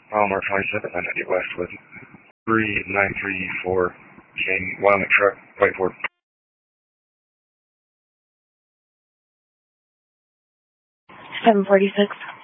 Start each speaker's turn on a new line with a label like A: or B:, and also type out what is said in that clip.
A: Palmer 27, 998 West with 3934 King Wyoming truck, whiteboard.
B: 746.